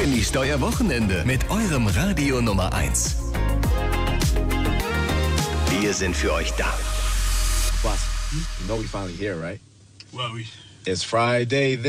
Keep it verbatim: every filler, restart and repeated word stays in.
Genießt euer Wochenende mit eurem Radio Nummer eins. Wir sind für euch da. Boss, you know we finally here, right? Well, we... It's Friday.